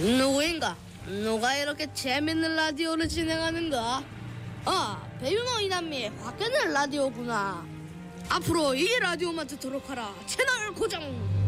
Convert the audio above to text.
누구인가? 누가 이렇게 재밌는 라디오를 진행하는가? 배윤호 이남미의 화끈한 라디오구나. 앞으로 이 라디오만 듣도록 하라. 채널 고정.